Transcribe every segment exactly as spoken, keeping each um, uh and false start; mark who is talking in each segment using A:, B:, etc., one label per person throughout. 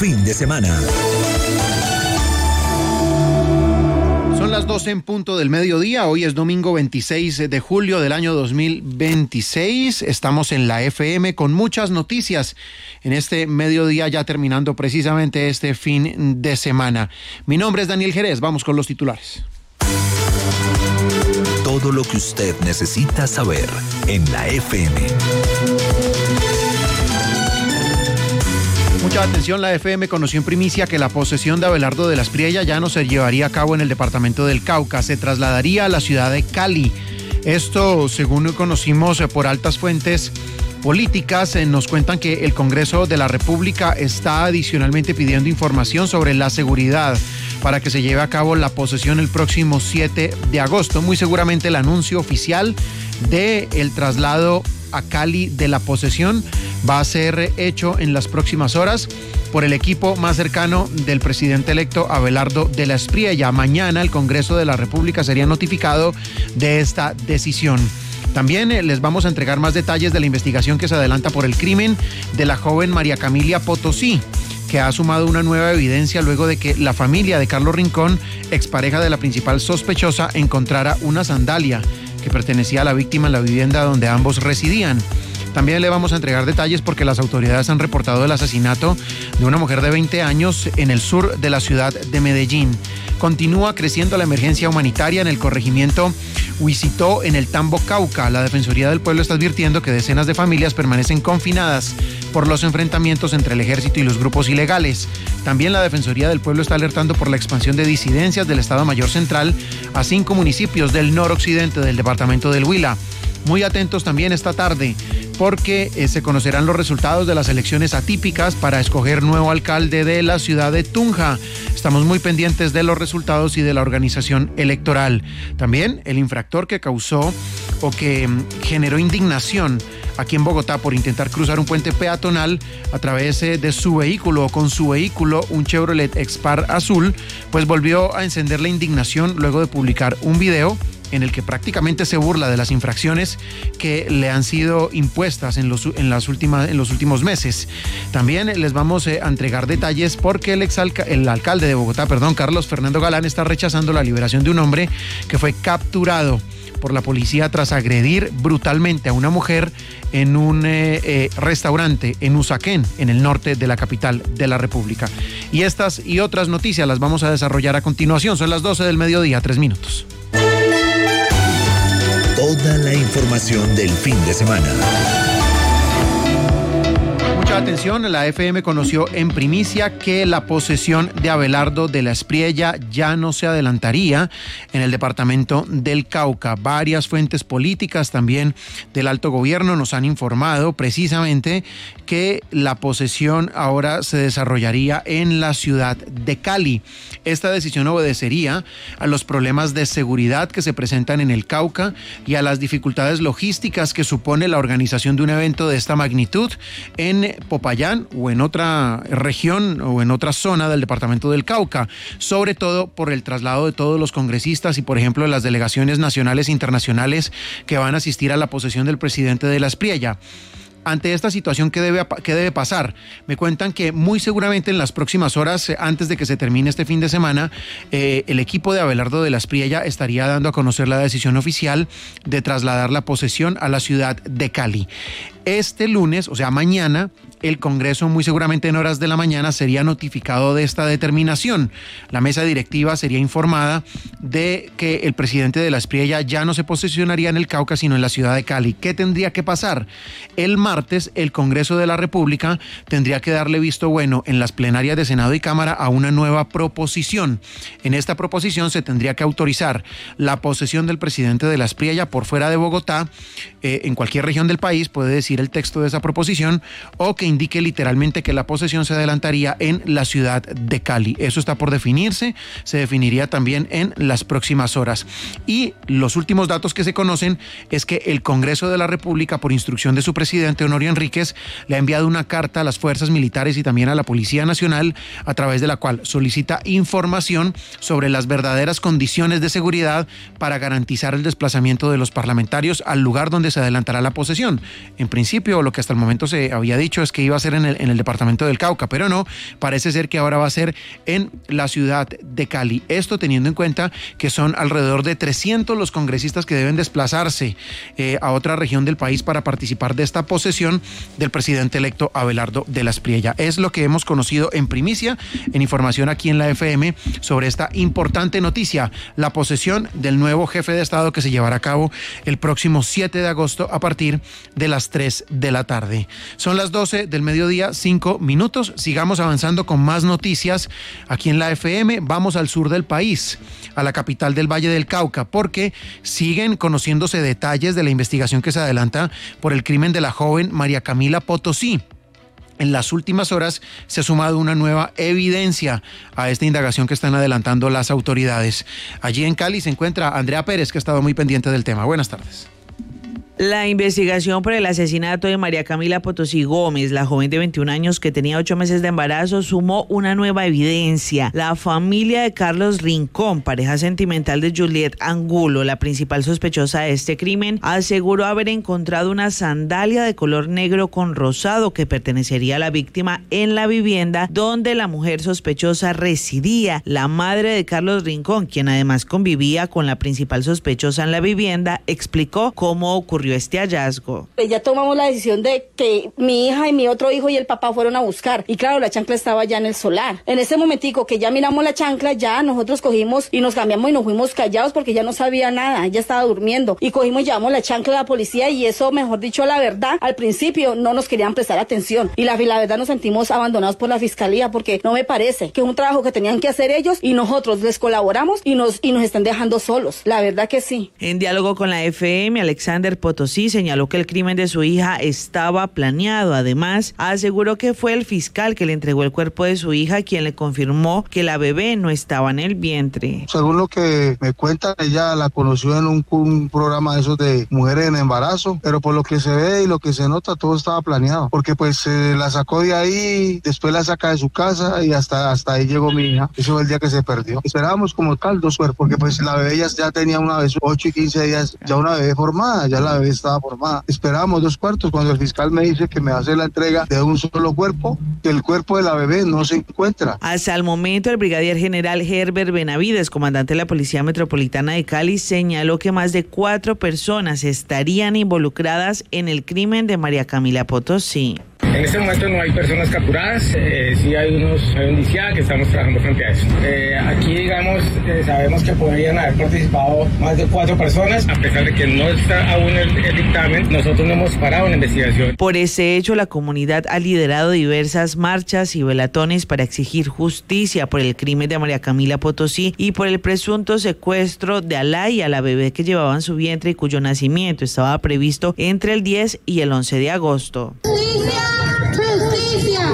A: fin de semana.
B: Son las doce en punto del mediodía. Hoy es domingo veintiséis de julio del año dos mil veintiséis. Estamos en la F M con muchas noticias en este mediodía, ya terminando precisamente este fin de semana. Mi nombre es Daniel Jerez. Vamos con los titulares.
A: Todo lo que usted necesita saber en la F M.
B: Mucha atención, la F M conoció en primicia que la posesión de Abelardo de la Espriella ya no se llevaría a cabo en el departamento del Cauca, se trasladaría a la ciudad de Cali. Esto, según conocimos por altas fuentes políticas, eh, nos cuentan que el Congreso de la República está adicionalmente pidiendo información sobre la seguridad para que se lleve a cabo la posesión el próximo siete de agosto. Muy seguramente el anuncio oficial del traslado a Cali de la posesión va a ser hecho en las próximas horas por el equipo más cercano del presidente electo Abelardo de la Espriella. Mañana el Congreso de la República sería notificado de esta decisión. También eh, les vamos a entregar más detalles de la investigación que se adelanta por el crimen de la joven María Camilia Potosí, que ha sumado una nueva evidencia luego de que la familia de Carlos Rincón, expareja de la principal sospechosa, encontrara una sandalia que pertenecía a la víctima en la vivienda donde ambos residían. También le vamos a entregar detalles porque las autoridades han reportado el asesinato de una mujer de veinte años en el sur de la ciudad de Medellín. Continúa creciendo la emergencia humanitaria en el corregimiento Huicitó, en el Tambo, Cauca. La Defensoría del Pueblo está advirtiendo que decenas de familias permanecen confinadas por los enfrentamientos entre el ejército y los grupos ilegales. También la Defensoría del Pueblo está alertando por la expansión de disidencias del Estado Mayor Central a cinco municipios del noroccidente del departamento del Huila. Muy atentos también esta tarde, porque eh, se conocerán los resultados de las elecciones atípicas para escoger nuevo alcalde de la ciudad de Tunja. Estamos muy pendientes de los resultados y de la organización electoral. También el infractor que causó o que mm, generó indignación aquí en Bogotá por intentar cruzar un puente peatonal a través eh, de su vehículo o con su vehículo, un Chevrolet Expar azul, pues volvió a encender la indignación luego de publicar un video en el que prácticamente se burla de las infracciones que le han sido impuestas en los, en las últimas, en los últimos meses. También les vamos a entregar detalles porque el, exalca, el alcalde de Bogotá, perdón, Carlos Fernando Galán, está rechazando la liberación de un hombre que fue capturado por la policía tras agredir brutalmente a una mujer en un eh, eh, restaurante en Usaquén, en el norte de la capital de la República. Y estas y otras noticias las vamos a desarrollar a continuación. Son las doce del mediodía, tres minutos.
A: Toda la información del fin de semana.
B: Mucha atención, la F M conoció en primicia que la posesión de Abelardo de la Espriella ya no se adelantaría en el departamento del Cauca. Varias fuentes políticas también del alto gobierno nos han informado precisamente que la posesión ahora se desarrollaría en la ciudad de Cali. Esta decisión obedecería a los problemas de seguridad que se presentan en el Cauca y a las dificultades logísticas que supone la organización de un evento de esta magnitud en Popayán o en otra región o en otra zona del departamento del Cauca, sobre todo por el traslado de todos los congresistas y, por ejemplo, las delegaciones nacionales e internacionales que van a asistir a la posesión del presidente de la Espriella. Ante esta situación, ¿qué debe, qué debe pasar? Me cuentan que muy seguramente en las próximas horas, antes de que se termine este fin de semana, eh, el equipo de Abelardo de la Espriella estaría dando a conocer la decisión oficial de trasladar la posesión a la ciudad de Cali. Este lunes, o sea mañana, el Congreso muy seguramente en horas de la mañana sería notificado de esta determinación. La mesa directiva sería informada de que el presidente de la Espriella ya no se posesionaría en el Cauca, sino en la ciudad de Cali. ¿Qué tendría que pasar? El martes, el Congreso de la República tendría que darle visto bueno en las plenarias de Senado y Cámara a una nueva proposición. En esta proposición se tendría que autorizar la posesión del presidente de la Espriella por fuera de Bogotá, eh, en cualquier región del país, puede decir el texto de esa proposición, o que indique literalmente que la posesión se adelantaría en la ciudad de Cali. Eso está por definirse, se definiría también en las próximas horas. Y los últimos datos que se conocen es que el Congreso de la República, por instrucción de su presidente Honorio Enríquez, le ha enviado una carta a las fuerzas militares y también a la Policía Nacional, a través de la cual solicita información sobre las verdaderas condiciones de seguridad para garantizar el desplazamiento de los parlamentarios al lugar donde se adelantará la posesión. En principio, principio, lo que hasta el momento se había dicho es que iba a ser en el, en el departamento del Cauca, pero no, parece ser que ahora va a ser en la ciudad de Cali. Esto teniendo en cuenta que son alrededor de trescientos los congresistas que deben desplazarse eh, a otra región del país para participar de esta posesión del presidente electo Abelardo de las Priella. Es lo que hemos conocido en primicia, en información aquí en la F M, sobre esta importante noticia, la posesión del nuevo jefe de Estado que se llevará a cabo el próximo siete de agosto a partir de las tres de la tarde. Son las doce del mediodía, cinco minutos. Sigamos avanzando con más noticias aquí en la F M. Vamos al sur del país, a la capital del Valle del Cauca, porque siguen conociéndose detalles de la investigación que se adelanta por el crimen de la joven María Camila Potosí. En las últimas horas se ha sumado una nueva evidencia a esta indagación que están adelantando las autoridades. Allí en Cali se encuentra Andrea Pérez, que ha estado muy pendiente del tema. Buenas tardes.
C: La investigación por el asesinato de María Camila Potosí Gómez, la joven de veintiún años que tenía ocho meses de embarazo, sumó una nueva evidencia. La familia de Carlos Rincón, pareja sentimental de Juliet Angulo, la principal sospechosa de este crimen, aseguró haber encontrado una sandalia de color negro con rosado que pertenecería a la víctima en la vivienda donde la mujer sospechosa residía. La madre de Carlos Rincón, quien además convivía con la principal sospechosa en la vivienda, explicó cómo ocurrió este hallazgo.
D: Ya tomamos la decisión de que mi hija y mi otro hijo y el papá fueron a buscar, y claro, la chancla estaba ya en el solar. En ese momentico que ya miramos la chancla, ya nosotros cogimos y nos cambiamos y nos fuimos callados porque ya no sabía nada, ella estaba durmiendo, y cogimos y llevamos la chancla a la policía, y eso, mejor dicho, la verdad, al principio no nos querían prestar atención, y la, la verdad nos sentimos abandonados por la fiscalía, porque no me parece que es un trabajo que tenían que hacer ellos y nosotros les colaboramos y nos, y nos están dejando solos, la verdad que sí.
C: En diálogo con la F M, Alexander Potosí señaló que el crimen de su hija estaba planeado. Además, aseguró que fue el fiscal que le entregó el cuerpo de su hija quien le confirmó que la bebé no estaba en el vientre.
E: Según lo que me cuentan, ella la conoció en un, un programa de esos de mujeres en embarazo, pero por lo que se ve y lo que se nota, todo estaba planeado, porque pues se la sacó de ahí, después la saca de su casa y hasta, hasta ahí llegó mi hija. Ese fue el día que se perdió. Esperábamos como tal dos cuerpos, porque pues la bebé ya, ya tenía una vez ocho y quince días, ya una bebé formada, ya la bebé estaba formada. Esperábamos dos cuartos cuando el fiscal me dice que me hace la entrega de un solo cuerpo, que el cuerpo de la bebé no se encuentra.
C: Hasta el momento, el brigadier general Herbert Benavides, comandante de la Policía Metropolitana de Cali, señaló que más de cuatro personas estarían involucradas en el crimen de María Camila Potosí.
F: En este momento no hay personas capturadas, eh, sí hay unos hay un indiciado que estamos trabajando frente a eso. Eh, aquí, digamos, eh, sabemos que podrían haber participado más de cuatro personas, a pesar de que no está aún el, el dictamen, nosotros no hemos parado en la investigación.
C: Por ese hecho, la comunidad ha liderado diversas marchas y velatones para exigir justicia por el crimen de María Camila Potosí y por el presunto secuestro de Alay, a la bebé que llevaba en su vientre y cuyo nacimiento estaba previsto entre el diez y el once de agosto.
G: ¡Justicia! ¡Justicia!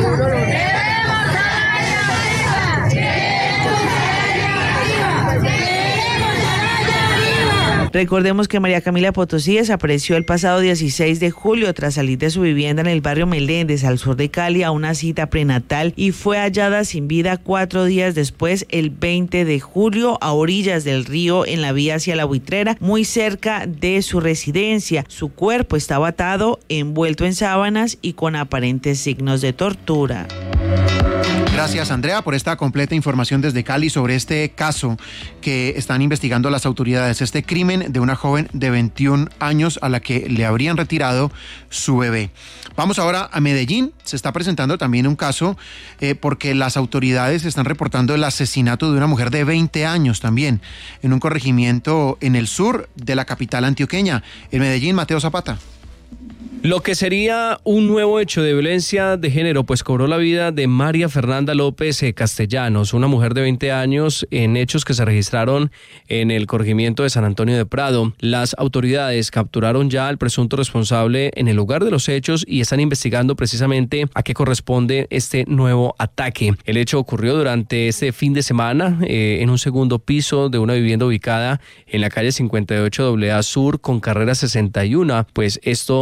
C: Recordemos que María Camila Potosí desapareció el pasado dieciséis de julio tras salir de su vivienda en el barrio Meléndez, al sur de Cali, a una cita prenatal, y fue hallada sin vida cuatro días después, el veinte de julio, a orillas del río en la vía hacia La Buitrera, muy cerca de su residencia. Su cuerpo estaba atado, envuelto en sábanas y con aparentes signos de tortura.
B: Gracias, Andrea, por esta completa información desde Cali sobre este caso que están investigando las autoridades, este crimen de una joven de veintiún años a la que le habrían retirado su bebé. Vamos ahora a Medellín. Se está presentando también un caso eh, porque las autoridades están reportando el asesinato de una mujer de veinte años también en un corregimiento en el sur de la capital antioqueña. En Medellín, Mateo Zapata.
H: Lo que sería un nuevo hecho de violencia de género, pues cobró la vida de María Fernanda López Castellanos, una mujer de veinte años, en hechos que se registraron en el corregimiento de San Antonio de Prado. Las autoridades capturaron ya al presunto responsable en el lugar de los hechos y están investigando precisamente a qué corresponde este nuevo ataque. El hecho ocurrió durante este fin de semana eh, en un segundo piso de una vivienda ubicada en la calle cincuenta y ocho A A Sur con carrera sesenta y uno, pues esto en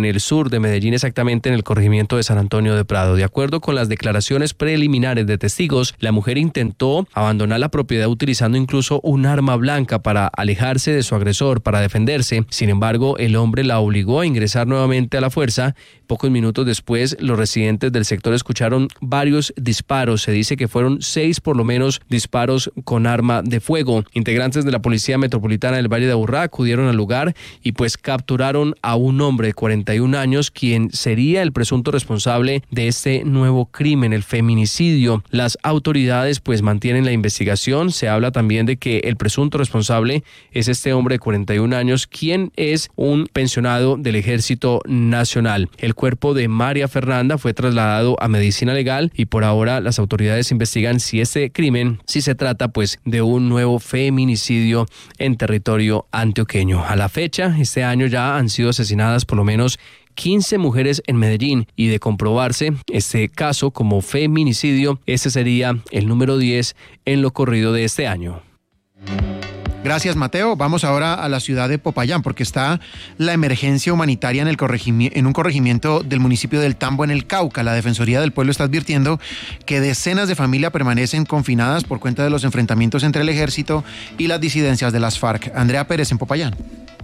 H: en el sur de Medellín, exactamente en el corregimiento de San Antonio de Prado. De acuerdo con las declaraciones preliminares de testigos, la mujer intentó abandonar la propiedad utilizando incluso un arma blanca para alejarse de su agresor, para defenderse. Sin embargo, el hombre la obligó a ingresar nuevamente a la fuerza. Pocos minutos después, los residentes del sector escucharon varios disparos. Se dice que fueron seis por lo menos disparos con arma de fuego. Integrantes de la Policía Metropolitana del Valle de Aburrá acudieron al lugar y pues capturaron a un hombre de cuarenta y un años, quien sería el presunto responsable de este nuevo crimen, el feminicidio. Las autoridades pues mantienen la investigación. Se habla también de que el presunto responsable es este hombre de cuarenta y un años, quien es un pensionado del Ejército Nacional. El cuerpo de María Fernanda fue trasladado a medicina legal y por ahora las autoridades investigan si este crimen, si se trata pues de un nuevo feminicidio en territorio antioqueño. A la fecha, este año ya han sido asesinadas por lo menos quince mujeres en Medellín y de comprobarse este caso como feminicidio, este sería el número diez en lo corrido de este año.
B: Gracias, Mateo. Vamos ahora a la ciudad de Popayán, porque está la emergencia humanitaria en, el corregimi- en un corregimiento del municipio del Tambo, en el Cauca. La Defensoría del Pueblo está advirtiendo que decenas de familias permanecen confinadas por cuenta de los enfrentamientos entre el ejército y las disidencias de las FARC. Andrea Pérez, en Popayán.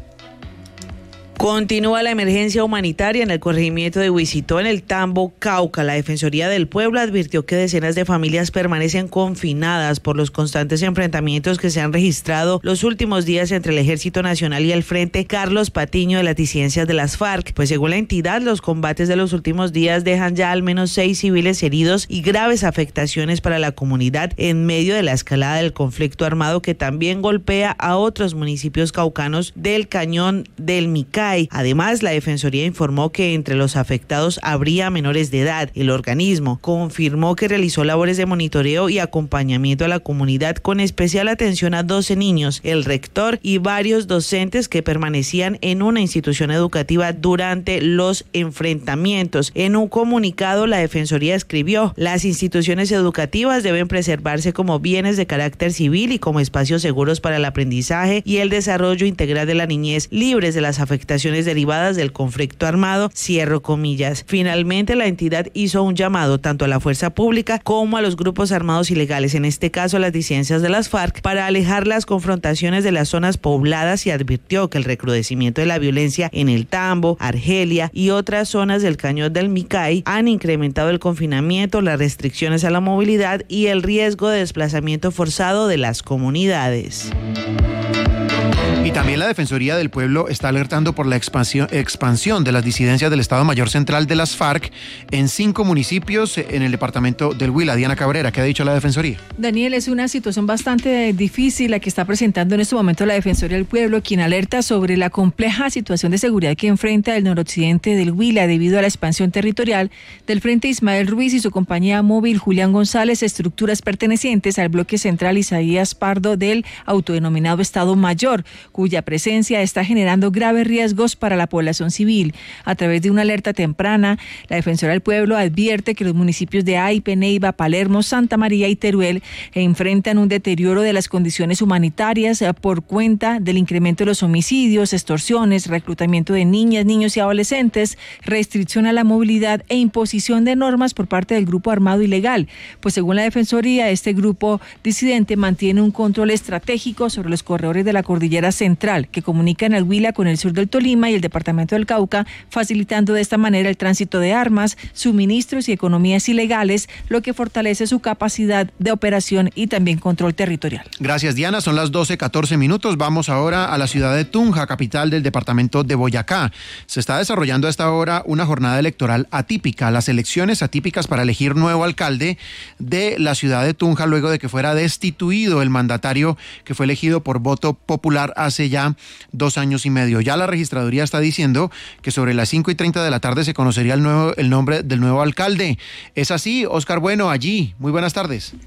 C: Continúa la emergencia humanitaria en el corregimiento de Huisitó, en el Tambo, Cauca. La Defensoría del Pueblo advirtió que decenas de familias permanecen confinadas por los constantes enfrentamientos que se han registrado los últimos días entre el Ejército Nacional y el Frente Carlos Patiño de las disidencias de las FARC. Pues según la entidad, los combates de los últimos días dejan ya al menos seis civiles heridos y graves afectaciones para la comunidad en medio de la escalada del conflicto armado que también golpea a otros municipios caucanos del Cañón del Micay. Además, la Defensoría informó que entre los afectados habría menores de edad. El organismo confirmó que realizó labores de monitoreo y acompañamiento a la comunidad con especial atención a doce niños, el rector y varios docentes que permanecían en una institución educativa durante los enfrentamientos. En un comunicado, la Defensoría escribió: las instituciones educativas deben preservarse como bienes de carácter civil y como espacios seguros para el aprendizaje y el desarrollo integral de la niñez, libres de las afectaciones derivadas del conflicto armado, cierro comillas. Finalmente, la entidad hizo un llamado tanto a la fuerza pública como a los grupos armados ilegales, en este caso a las disidencias de las FARC, para alejar las confrontaciones de las zonas pobladas y advirtió que el recrudecimiento de la violencia en el Tambo, Argelia y otras zonas del Cañón del Micay han incrementado el confinamiento, las restricciones a la movilidad y el riesgo de desplazamiento forzado de las comunidades.
B: Y también la Defensoría del Pueblo está alertando por la expansión, expansión de las disidencias del Estado Mayor Central de las FARC en cinco municipios en el departamento del Huila. Diana Cabrera, ¿qué ha dicho la Defensoría?
I: Daniel, es una situación bastante difícil la que está presentando en este momento la Defensoría del Pueblo, quien alerta sobre la compleja situación de seguridad que enfrenta el noroccidente del Huila debido a la expansión territorial del Frente Ismael Ruiz y su compañía móvil Julián González, estructuras pertenecientes al bloque central Isaías Pardo del autodenominado Estado Mayor, cuya presencia está generando graves riesgos para la población civil. A través de una alerta temprana, la Defensoría del Pueblo advierte que los municipios de Aipe, Neiva, Palermo, Santa María y Teruel enfrentan un deterioro de las condiciones humanitarias por cuenta del incremento de los homicidios, extorsiones, reclutamiento de niñas, niños y adolescentes, restricción a la movilidad e imposición de normas por parte del grupo armado ilegal. Pues según la Defensoría, este grupo disidente mantiene un control estratégico sobre los corredores de la cordillera central que comunican al Huila con el sur del Tolima y el departamento del Cauca, facilitando de esta manera el tránsito de armas, suministros y economías ilegales, lo que fortalece su capacidad de operación y también control territorial.
B: Gracias, Diana. Son las doce catorce minutos. Vamos ahora a la ciudad de Tunja, capital del departamento de Boyacá. Se está desarrollando a esta hora una jornada electoral atípica, las elecciones atípicas para elegir nuevo alcalde de la ciudad de Tunja luego de que fuera destituido el mandatario que fue elegido por voto popular hace ya dos años y medio. Ya la registraduría está diciendo que sobre las cinco y treinta de la tarde se conocería el, nuevo, el nombre del nuevo alcalde. ¿Es así, Oscar Bueno, allí? Muy buenas tardes.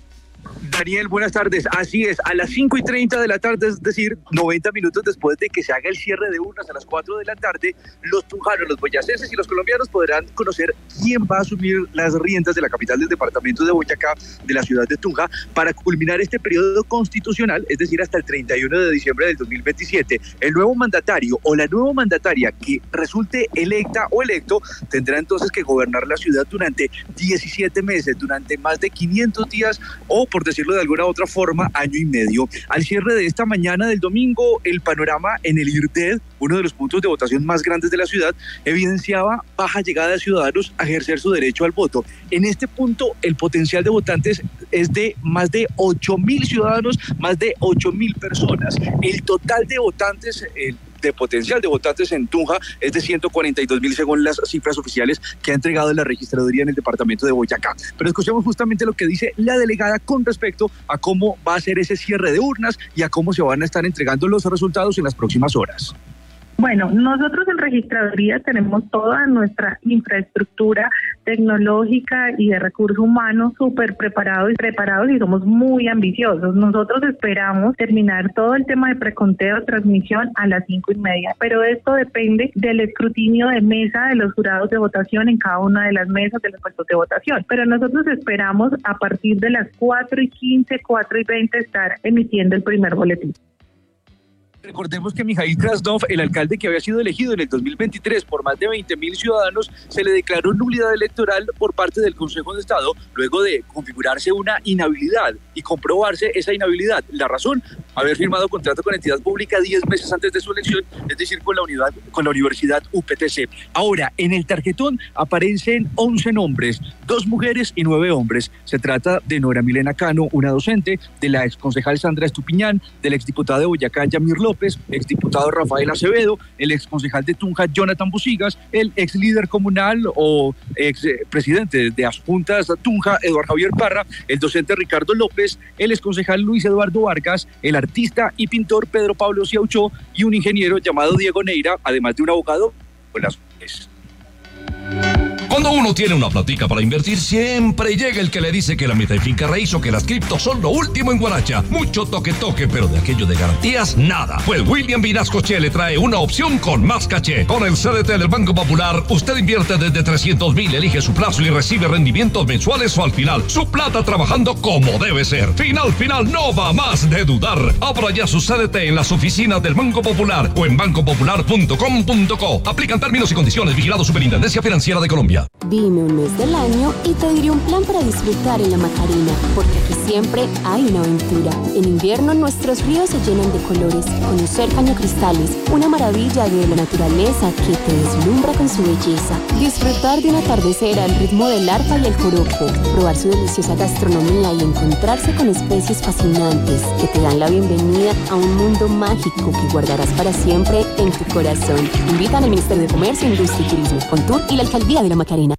J: Daniel, buenas tardes. Así es, a las cinco y treinta de la tarde, es decir, noventa minutos después de que se haga el cierre de urnas a las cuatro de la tarde, los tunjanos, los boyacenses y los colombianos podrán conocer quién va a asumir las riendas de la capital del departamento de Boyacá, de la ciudad de Tunja, para culminar este periodo constitucional, es decir, hasta el treinta y uno de diciembre del dos mil veintisiete. El nuevo mandatario o la nueva mandataria que resulte electa o electo tendrá entonces que gobernar la ciudad durante diecisiete meses, durante más de quinientos días o, por decirlo de alguna otra forma, año y medio. Al cierre de esta mañana del domingo, el panorama en el IRDED, uno de los puntos de votación más grandes de la ciudad, evidenciaba baja llegada de ciudadanos a ejercer su derecho al voto. En este punto, el potencial de votantes es de más de ocho mil ciudadanos, más de ocho mil personas. El total de votantes, el de potencial de votantes en Tunja es de ciento cuarenta y dos mil según las cifras oficiales que ha entregado la registraduría en el departamento de Boyacá. Pero escuchemos justamente lo que dice la delegada con respecto a cómo va a ser ese cierre de urnas y a cómo se van a estar entregando los resultados en las próximas horas.
K: Bueno, nosotros en registraduría tenemos toda nuestra infraestructura tecnológica y de recursos humanos súper preparados y preparados y somos muy ambiciosos. Nosotros esperamos terminar todo el tema de preconteo, transmisión a las cinco y media, pero esto depende del escrutinio de mesa de los jurados de votación en cada una de las mesas de los puestos de votación. Pero nosotros esperamos a partir de las cuatro y quince, cuatro y veinte estar emitiendo el primer boletín.
J: Recordemos que Mijail Krasnov, el alcalde que había sido elegido en el dos mil veintitrés por más de veinte mil ciudadanos, se le declaró nulidad electoral por parte del Consejo de Estado luego de configurarse una inhabilidad y comprobarse esa inhabilidad. La razón, haber firmado contrato con entidad pública diez meses antes de su elección, es decir, con la, unidad, con la Universidad U P T C. Ahora, en el tarjetón aparecen once nombres, dos mujeres y nueve hombres. Se trata de Nora Milena Cano, una docente, de la exconcejal Sandra Estupiñán, del exdiputado de Boyacá, Yamir López, López, exdiputado Rafael Acevedo, el exconcejal de Tunja, Jonathan Busigas, el ex líder comunal o ex presidente de las juntas Tunja, Eduardo Javier Parra, el docente Ricardo López, el exconcejal Luis Eduardo Vargas, el artista y pintor Pedro Pablo Ciauchó y un ingeniero llamado Diego Neira, además de un abogado con las mujeres.
L: Cuando uno tiene una platica para invertir, siempre llega el que le dice que la meta y finca raíz o que las criptos son lo último en Guaracha. Mucho toque toque, pero de aquello de garantías, nada. Pues William Vinasco Che le trae una opción con más caché. Con el C D T del Banco Popular, usted invierte desde trescientos mil, elige su plazo y recibe rendimientos mensuales o al final. Su plata trabajando como debe ser. Final, final, no va más de dudar. Abra ya su C D T en las oficinas del Banco Popular o en banco popular punto com punto co. Aplican términos y condiciones. Vigilado Superintendencia Financiera de Colombia.
M: Dime un mes del año y te diré un plan para disfrutar en la Macarena, porque aquí siempre hay una aventura. En invierno nuestros ríos se llenan de colores, conocer cañocristales, una maravilla de la naturaleza que te deslumbra con su belleza. Disfrutar de un atardecer al ritmo del arpa y el joropo, probar su deliciosa gastronomía y encontrarse con especies fascinantes que te dan la bienvenida a un mundo mágico que guardarás para siempre en tu corazón. Invitan al Ministerio de Comercio, Industria y Turismo, Contur y la Alcaldía de la Macarena.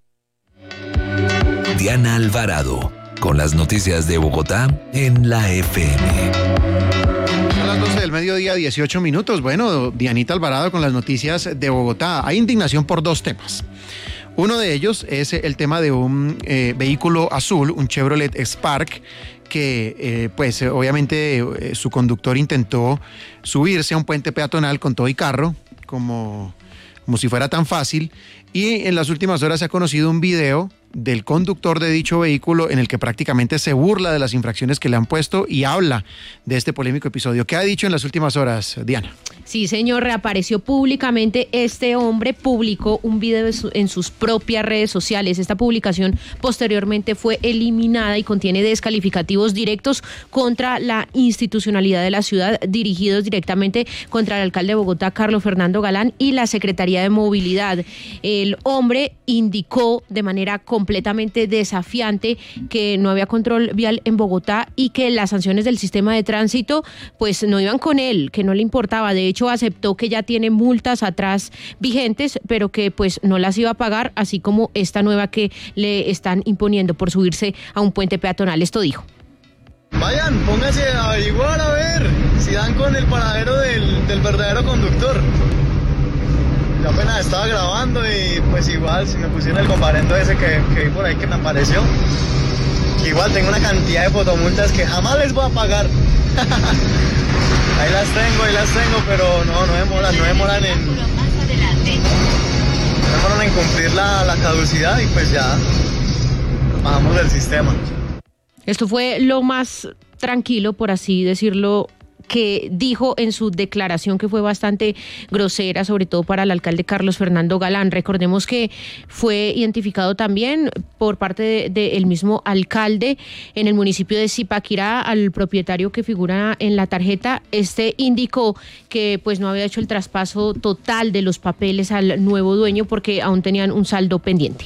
A: Diana Alvarado, con las noticias de Bogotá en la F M.
B: Son las doce del mediodía, dieciocho minutos. Bueno, Dianita Alvarado con las noticias de Bogotá. Hay indignación por dos temas. Uno de ellos es el tema de un eh, vehículo azul, un Chevrolet Spark, que eh, pues obviamente eh, su conductor intentó subirse a un puente peatonal con todo y carro, como, como si fuera tan fácil, y en las últimas horas se ha conocido un video del conductor de dicho vehículo en el que prácticamente se burla de las infracciones que le han puesto y habla de este polémico episodio. ¿Qué ha dicho en las últimas horas, Diana?
N: Sí, señor, reapareció públicamente. Este hombre publicó un video en sus propias redes sociales. Esta publicación posteriormente fue eliminada y contiene descalificativos directos contra la institucionalidad de la ciudad, dirigidos directamente contra el alcalde de Bogotá, Carlos Fernando Galán, y la Secretaría de Movilidad. El hombre indicó de manera completamente desafiante que no había control vial en Bogotá y que las sanciones del sistema de tránsito pues no iban con él, que no le importaba. De hecho, aceptó que ya tiene multas atrás vigentes, pero que pues no las iba a pagar, así como esta nueva que le están imponiendo por subirse a un puente peatonal. Esto dijo.
O: Vayan, pónganse a averiguar a ver si dan con el paradero del, del verdadero conductor. Yo apenas estaba grabando y pues igual si me pusieron el comparendo ese que, que vi por ahí que me apareció. porque igual tengo una cantidad de fotomultas que jamás les voy a pagar. Ahí las tengo, ahí las tengo, pero no, no demoran, no demoran en, no demoran en cumplir la, la caducidad y pues ya bajamos del sistema.
N: Esto fue lo más tranquilo, por así decirlo, que dijo en su declaración, que fue bastante grosera, sobre todo para el alcalde Carlos Fernando Galán. Recordemos que fue identificado también por parte del de, de mismo alcalde en el municipio de Zipaquirá al propietario que figura en la tarjeta. Este indicó que pues no había hecho el traspaso total de los papeles al nuevo dueño porque aún tenían un saldo pendiente.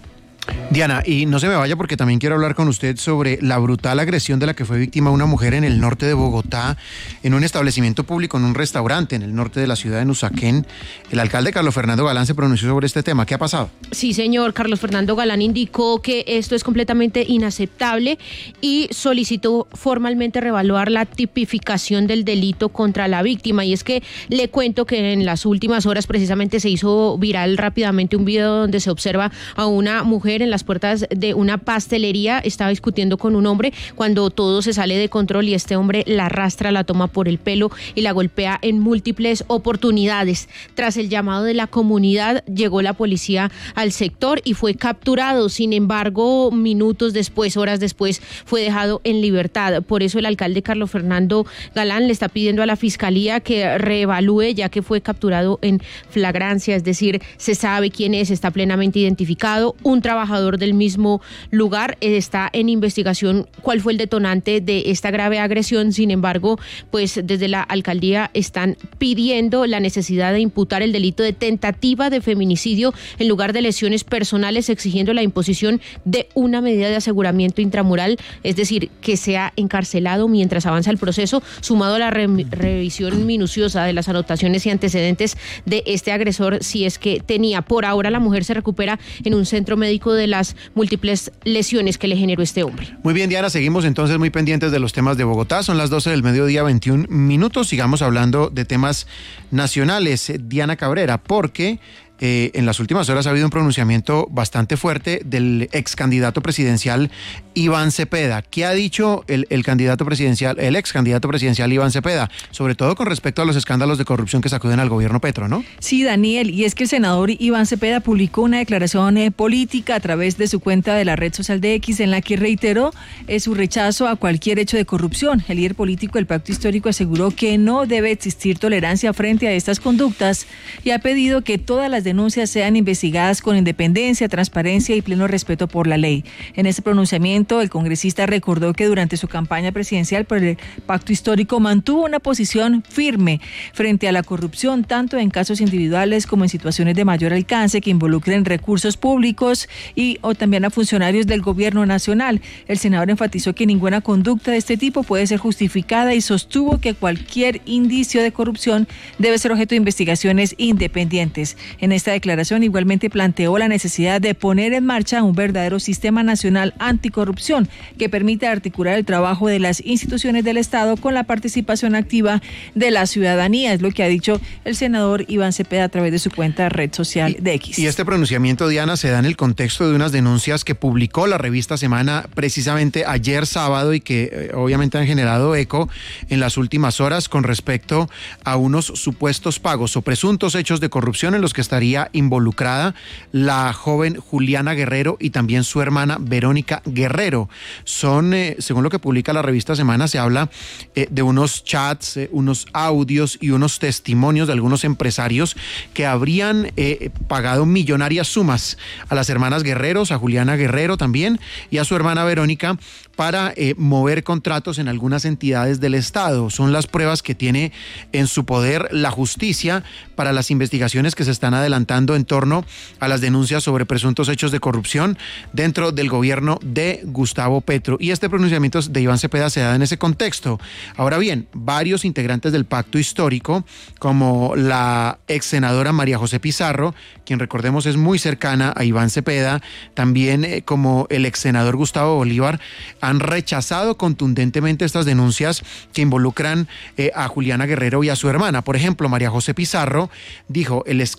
B: Diana, y no se me vaya porque también quiero hablar con usted sobre la brutal agresión de la que fue víctima una mujer en el norte de Bogotá, en un establecimiento público, en un restaurante en el norte de la ciudad de Usaquén. El alcalde Carlos Fernando Galán se pronunció sobre este tema. ¿Qué ha pasado?
N: Sí, señor. Carlos Fernando Galán indicó que esto es completamente inaceptable y solicitó formalmente reevaluar la tipificación del delito contra la víctima. Y es que le cuento que en las últimas horas precisamente se hizo viral rápidamente un video donde se observa a una mujer en las puertas de una pastelería, estaba discutiendo con un hombre cuando todo se sale de control y este hombre la arrastra, la toma por el pelo y la golpea en múltiples oportunidades. Tras el llamado de la comunidad, llegó la policía al sector y fue capturado. Sin embargo, minutos después, horas después, fue dejado en libertad. Por eso el alcalde Carlos Fernando Galán le está pidiendo a la fiscalía que reevalúe, ya que fue capturado en flagrancia, es decir, se sabe quién es, está plenamente identificado. Un trabajador del mismo lugar está en investigación cuál fue el detonante de esta grave agresión. Sin embargo, pues desde la alcaldía están pidiendo la necesidad de imputar el delito de tentativa de feminicidio en lugar de lesiones personales, exigiendo la imposición de una medida de aseguramiento intramural, es decir, que sea encarcelado mientras avanza el proceso, sumado a la re- revisión minuciosa de las anotaciones y antecedentes de este agresor, si es que tenía. Por ahora la mujer se recupera en un centro médico de las múltiples lesiones que le generó este hombre.
B: Muy bien, Diana, seguimos entonces muy pendientes de los temas de Bogotá. Son las doce del mediodía, veintiún minutos. Sigamos hablando de temas nacionales, Diana Cabrera, porque Eh, en las últimas horas ha habido un pronunciamiento bastante fuerte del ex candidato presidencial Iván Cepeda. ¿Qué ha dicho el, el candidato presidencial, el ex candidato presidencial Iván Cepeda? Sobre todo con respecto a los escándalos de corrupción que sacuden al gobierno Petro, ¿no?
I: Sí, Daniel, y es que el senador Iván Cepeda publicó una declaración eh, política a través de su cuenta de la red social de X, en la que reiteró eh, su rechazo a cualquier hecho de corrupción. El líder político del Pacto Histórico aseguró que no debe existir tolerancia frente a estas conductas y ha pedido que todas las denuncias sean investigadas con independencia, transparencia y pleno respeto por la ley. En ese pronunciamiento, el congresista recordó que durante su campaña presidencial por el Pacto Histórico mantuvo una posición firme frente a la corrupción, tanto en casos individuales como en situaciones de mayor alcance que involucren recursos públicos y o también a funcionarios del gobierno nacional. El senador enfatizó que ninguna conducta de este tipo puede ser justificada y sostuvo que cualquier indicio de corrupción debe ser objeto de investigaciones independientes. En esta declaración igualmente planteó la necesidad de poner en marcha un verdadero sistema nacional anticorrupción que permita articular el trabajo de las instituciones del Estado con la participación activa de la ciudadanía, es lo que ha dicho el senador Iván Cepeda a través de su cuenta red social de X.
B: Y este pronunciamiento, Diana, se da en el contexto de unas denuncias que publicó la revista Semana precisamente ayer sábado y que eh, obviamente han generado eco en las últimas horas con respecto a unos supuestos pagos o presuntos hechos de corrupción en los que estaría involucrada la joven Juliana Guerrero y también su hermana Verónica Guerrero. Son, eh, según lo que publica la revista Semana, se habla eh, de unos chats, eh, unos audios y unos testimonios de algunos empresarios que habrían eh, pagado millonarias sumas a las hermanas Guerreros, a Juliana Guerrero también y a su hermana Verónica para eh, mover contratos en algunas entidades del Estado. Son las pruebas que tiene en su poder la justicia para las investigaciones que se están adelantando en torno a las denuncias sobre presuntos hechos de corrupción dentro del gobierno de Gustavo Petro. Y este pronunciamiento de Iván Cepeda se da en ese contexto. Ahora bien, varios integrantes del Pacto Histórico, como la ex senadora María José Pizarro, quien recordemos es muy cercana a Iván Cepeda, también eh, como el ex senador Gustavo Bolívar, han rechazado contundentemente estas denuncias que involucran eh, a Juliana Guerrero y a su hermana. Por ejemplo, María José Pizarro dijo: el escándalo de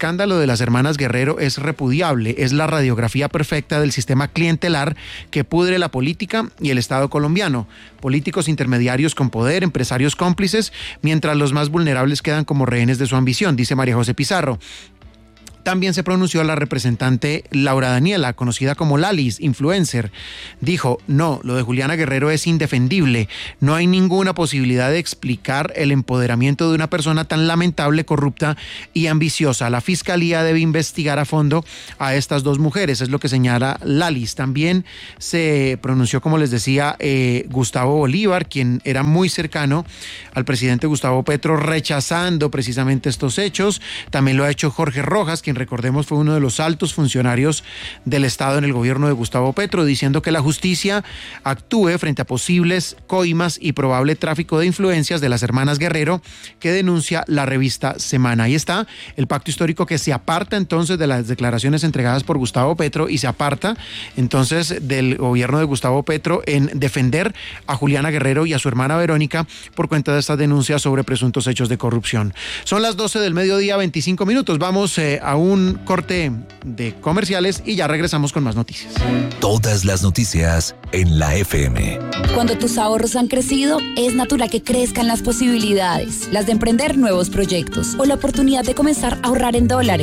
B: las hermanas Guerrero es repudiable. Es la radiografía perfecta del sistema clientelar que pudre la política y el Estado colombiano. Políticos intermediarios con poder, empresarios cómplices, mientras los más vulnerables quedan como rehenes de su ambición, dice María José Pizarro. También se pronunció la representante Laura Daniela, conocida como Lalis, influencer. Dijo, no, lo de Juliana Guerrero es indefendible. No hay ninguna posibilidad de explicar el empoderamiento de una persona tan lamentable, corrupta y ambiciosa. La Fiscalía debe investigar a fondo a estas dos mujeres, es lo que señala Lalis. También se pronunció, como les decía, eh, Gustavo Bolívar, quien era muy cercano al presidente Gustavo Petro, rechazando precisamente estos hechos. También lo ha hecho Jorge Rojas, quien recordemos fue uno de los altos funcionarios del Estado en el gobierno de Gustavo Petro, diciendo que la justicia actúe frente a posibles coimas y probable tráfico de influencias de las hermanas Guerrero, que denuncia la revista Semana. Ahí está el pacto histórico que se aparta entonces de las declaraciones entregadas por Gustavo Petro y se aparta entonces del gobierno de Gustavo Petro en defender a Juliana Guerrero y a su hermana Verónica por cuenta de estas denuncias sobre presuntos hechos de corrupción. Son las doce del mediodía, veinticinco minutos. Vamos eh, a un corte de comerciales y ya regresamos con más noticias.
A: Todas las noticias en la F M.
P: Cuando tus ahorros han crecido, es natural que crezcan las posibilidades, las de emprender nuevos proyectos o la oportunidad de comenzar a ahorrar en dólares.